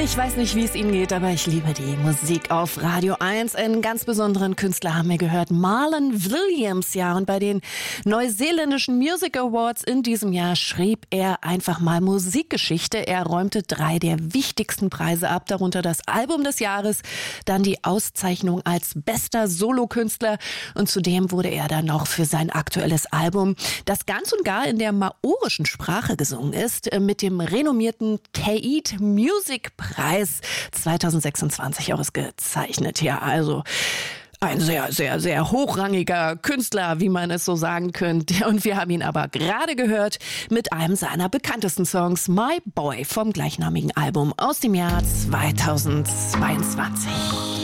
Ich weiß nicht, wie es Ihnen geht, aber ich liebe die Musik auf Radio 1. Einen ganz besonderen Künstler haben wir gehört, Marlon Williams. Ja, und bei den neuseeländischen Music Awards in diesem Jahr schrieb er einfach mal Musikgeschichte. Er räumte 3 der wichtigsten Preise ab, darunter das Album des Jahres, dann die Auszeichnung als bester Solokünstler und zudem wurde er dann noch für sein aktuelles Album, das ganz und gar in der maorischen Sprache gesungen ist, mit dem renommierten Kate Music Preis 2026 ausgezeichnet. Ja, also ein sehr, sehr, sehr hochrangiger Künstler, wie man es so sagen könnte. Und wir haben ihn aber gerade gehört mit einem seiner bekanntesten Songs, My Boy, vom gleichnamigen Album aus dem Jahr 2022.